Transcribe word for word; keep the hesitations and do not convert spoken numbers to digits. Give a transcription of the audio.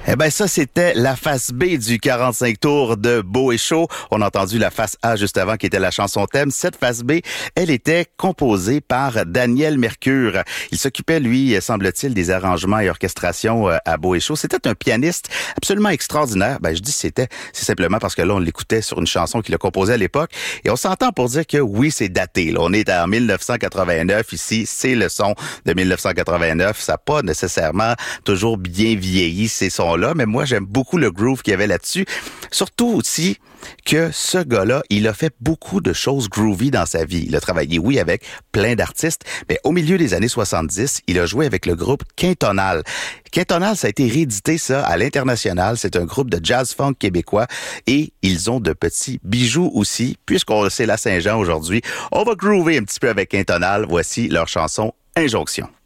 Eh ben ça, c'était la face B du quarante-cinq tours de Beau et Chaud. On a entendu la face A juste avant qui était la chanson thème. Cette face B, elle était composée par Daniel Mercure. Il s'occupait, lui, semble-t-il, des arrangements et orchestrations à Beau et Chaud. C'était un pianiste absolument extraordinaire. Ben je dis c'était, c'est simplement parce que là, on l'écoutait sur une chanson qu'il a composée à l'époque. Et on s'entend pour dire que oui, c'est daté. Là, on est en dix-neuf cent quatre-vingt-neuf ici. C'est le son de dix-neuf cent quatre-vingt-neuf. Ça n'a pas nécessairement toujours bien vieilli, ces sons là, mais moi, j'aime beaucoup le groove qu'il y avait là-dessus. Surtout aussi que ce gars-là, il a fait beaucoup de choses groovy dans sa vie. Il a travaillé, oui, avec plein d'artistes, mais au milieu des années soixante-dix, il a joué avec le groupe Quintonal. Quintonal, ça a été réédité, ça, à l'international. C'est un groupe de jazz-funk québécois et ils ont de petits bijoux aussi. Puisqu'on sait la Saint-Jean aujourd'hui, on va groover un petit peu avec Quintonal. Voici leur chanson Injonction.